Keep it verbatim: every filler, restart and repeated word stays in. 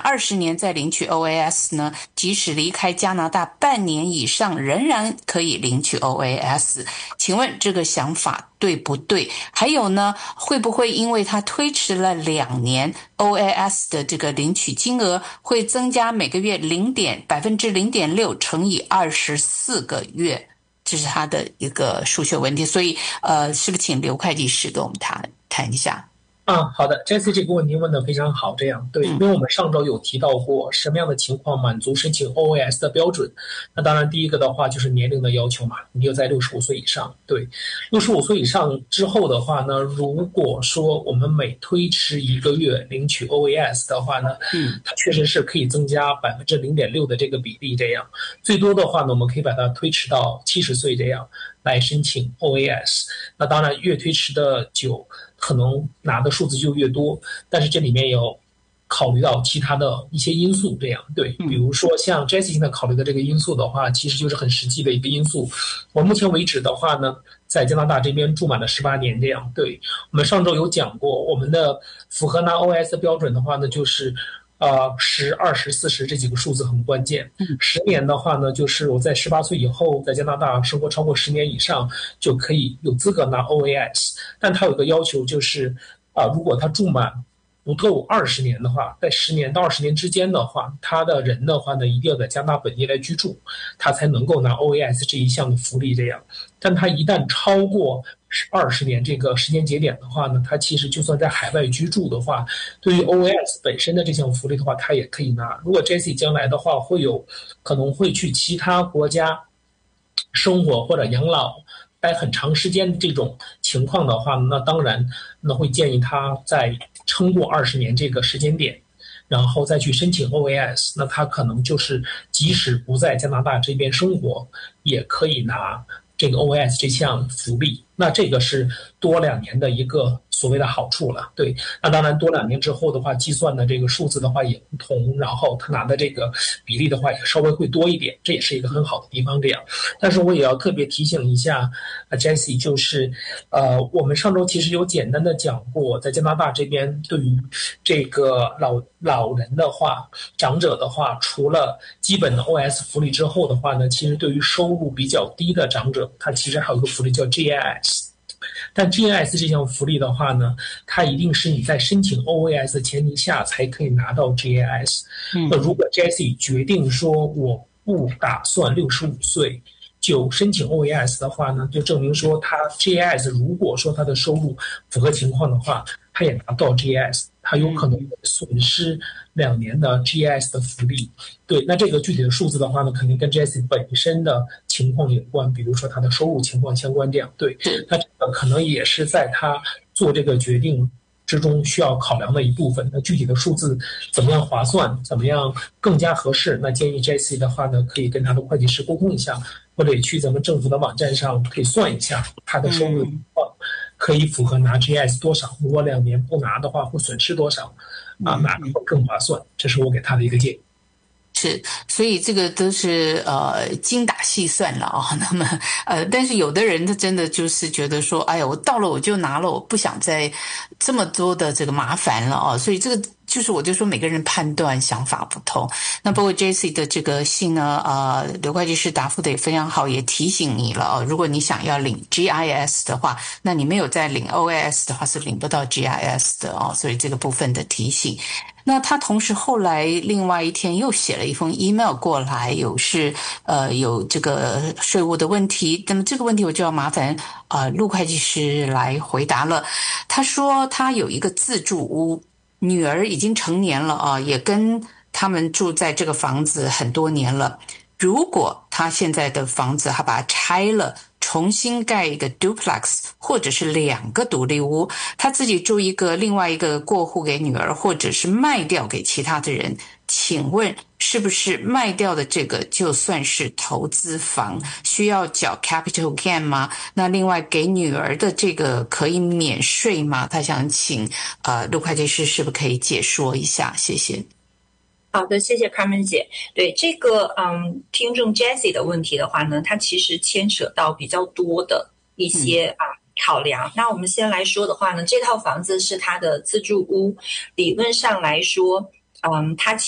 二十年再领取 O A S 呢，即使离开加拿大半年以上，仍然可以领取 O A S。请问这个想法对不对？还有呢，会不会因为他推迟了两年 O A S 的这个领取金额会增加每个月零点百分之零点六乘以二十四个月？这是他的一个数学问题，所以呃，是不是请刘会计师跟我们谈谈一下？ 啊，好的 ，Jessie 这个问题问得非常好。这样对，因为我们上周有提到过什么样的情况满足申请 O A S 的标准。那当然，第一个的话就是年龄的要求嘛，你就在六十五岁以上。对，六十五岁以上之后的话呢，如果说我们每推迟一个月领取 O A S 的话呢，嗯，它确实是可以增加百分之零点六的这个比例。这样，最多的话呢，我们可以把它推迟到七十岁这样来申请 O A S。那当然，越推迟的久，可能拿的数字就越多，但是这里面有考虑到其他的一些因素，这样对，比如说像 Jessie 现在考虑的这个因素的话，其实就是很实际的一个因素。我目前为止的话呢，在加拿大这边住满了十八年，这样对。我们上周有讲过，我们的符合拿 O S 的标准的话呢，就是呃，十、二十、四十这几个数字很关键。十年的话呢，就是我在十八岁以后在加拿大生活超过十年以上，就可以有资格拿 O A S。但它有个要求，就是啊、呃，如果他住满不够二十年的话，在十年到二十年之间的话，他的人的话呢，一定要在加拿大本地来居住，他才能够拿 O A S 这一项的福利。这样，但他一旦超过二十年这个时间节点的话呢，他其实就算在海外居住的话，对于 O A S 本身的这项福利的话，他也可以拿。如果 Jessie 将来的话会有可能会去其他国家生活或者养老待很长时间的这种情况的话，那当然那会建议他在撑过二十年这个时间点，然后再去申请 O A S。 那他可能就是即使不在加拿大这边生活，也可以拿这个 O A S 这项福利。那这个是多两年的一个所谓的好处了。对，那当然多两年之后的话，计算的这个数字的话也不同，然后他拿的这个比例的话也稍微会多一点，这也是一个很好的地方。这样，但是我也要特别提醒一下呃 Jessie， 就是呃我们上周其实有简单的讲过，在加拿大这边对于这个老老人的话，长者的话，除了基本的 O S 福利之后的话呢，其实对于收入比较低的长者，他其实还有一个福利叫 G I S。但 G I S 这项福利的话呢，它一定是你在申请 O A S 的前提下才可以拿到 G I S。那如果 Jessie 决定说我不打算六十五岁就申请 O A S 的话呢，就证明说他 G I S 如果说他的收入符合情况的话，他也拿不到 G I S， 他有可能损失两年的 G I S 的福利。对，那这个具体的数字的话呢，肯定跟 Jessie 本身的情况有关，比如说他的收入情况相关。这样，对，那这个可能也是在他做这个决定之中需要考量的一部分。那具体的数字怎么样划算，怎么样更加合适，那建议 Jessie 的话呢，可以跟他的会计师沟通一下，或者去咱们政府的网站上可以算一下他的收入情况，可以符合拿 G I S 多少，如果两年不拿的话会损失多少啊，哪个会更划算，这是我给他的一个建议。 是，所以这个都是呃精打细算了啊、哦。那么呃，但是有的人他真的就是觉得说，哎呀，我到了我就拿了，我不想再这么多的这个麻烦了啊、哦。所以这个就是我就说每个人判断想法不同。那包括 Jessie 的这个信呢，呃，刘会计师答复的也非常好，也提醒你了啊、哦。如果你想要领 G I S 的话，那你没有在领 O A S 的话是领不到 G I S 的哦。所以这个部分的提醒。那他同时后来另外一天又写了一封 email 过来，有是呃有这个税务的问题，那么这个问题我就要麻烦呃陆会计师来回答了。他说他有一个自住屋，女儿已经成年了啊，也跟他们住在这个房子很多年了。如果他现在的房子他把它拆了，重新盖一个 duplex 或者是两个独立屋，他自己住一个，另外一个过户给女儿，或者是卖掉给其他的人，请问是不是卖掉的这个就算是投资房，需要缴 capital gain 吗？那另外给女儿的这个可以免税吗？他想请呃陆会计师是不是可以解说一下？谢谢。 好的，谢谢 Carmen 姐。对这个嗯，听众 Jessie 的问题的话呢，它其实牵扯到比较多的一些、嗯、啊考量。那我们先来说的话呢，这套房子是他的自住屋，理论上来说，嗯，它